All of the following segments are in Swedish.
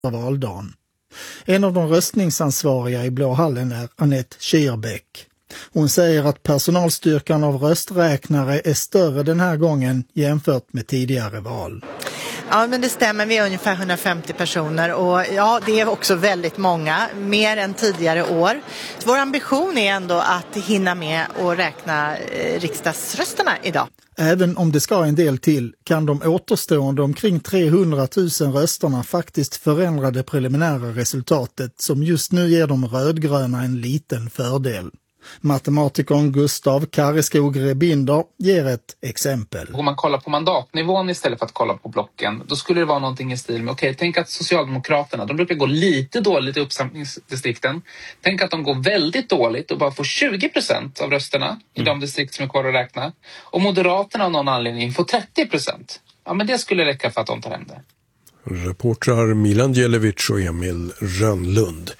valdagen. En av de röstningsansvariga i Blå hallen är Annette Schierbeck. Hon säger att personalstyrkan av rösträknare är större den här gången jämfört med tidigare val. Ja, men det stämmer. Vi är ungefär 150 personer och ja, det är också väldigt många, mer än tidigare år. Vår ambition är ändå att hinna med och räkna riksdagsrösterna idag. Även om det ska en del till kan de återstående omkring 300 000 rösterna faktiskt förändra det preliminära resultatet som just nu ger de rödgröna en liten fördel. Matematikern Gustav Karreskog-Rebinder ger ett exempel. Om man kollar på mandatnivån istället för att kolla på blocken, då skulle det vara någonting i stil med tänk att Socialdemokraterna, de brukar gå lite dåligt i uppsamlingsdistrikten. Tänk att de går väldigt dåligt och bara får 20% av rösterna i de distrikt som är kvar att räkna. Och Moderaterna av någon anledning får 30%. Ja, men det skulle räcka för att de tar hem det. Reportrar Milan Djelevic och Emil Rönnlund.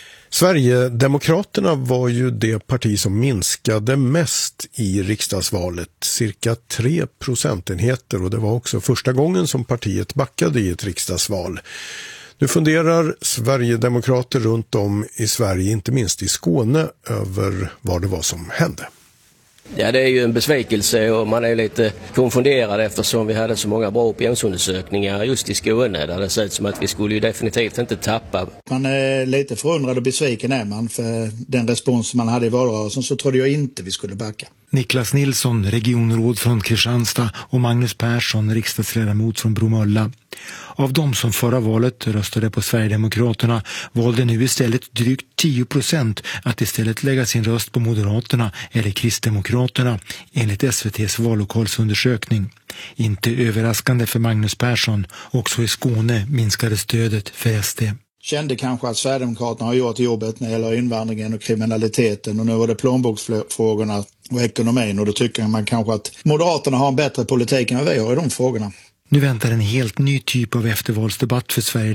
Sverigedemokraterna var ju det parti som minskade mest i riksdagsvalet, cirka 3 procentenheter, och det var också första gången som partiet backade i ett riksdagsval. Nu funderar Sverigedemokrater runt om i Sverige, inte minst i Skåne, över vad det var som hände. Ja, det är ju en besvikelse och man är lite konfunderad eftersom vi hade så många bra opinionsundersökningar just i Skåne där det ser ut som att vi skulle ju definitivt inte tappa. Man är lite förundrad och besviken är man för den respons man hade i valrörelsen, så trodde jag inte vi skulle backa. Niklas Nilsson, regionråd från Kristianstad, och Magnus Persson, riksdagsledamot från Bromölla. Av de som förra valet röstade på Sverigedemokraterna valde nu istället drygt 10% att istället lägga sin röst på Moderaterna eller Kristdemokraterna enligt SVT:s vallokalsundersökning. Inte överraskande för Magnus Persson, också i Skåne minskade stödet för SD. Kände kanske att Sverigedemokraterna har gjort jobbet när det gäller invandringen och kriminaliteten, och nu var det plånboksfrågorna och ekonomin, och då tycker man kanske att Moderaterna har en bättre politik än vad vi har i de frågorna. Nu väntar en helt ny typ av eftervalsdebatt för Sverige.